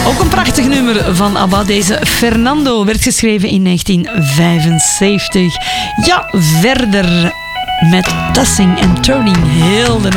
Ook een prachtig nummer van ABBA. Deze Fernando werd geschreven in 1975. Ja, verder met Tossing and Turning heel de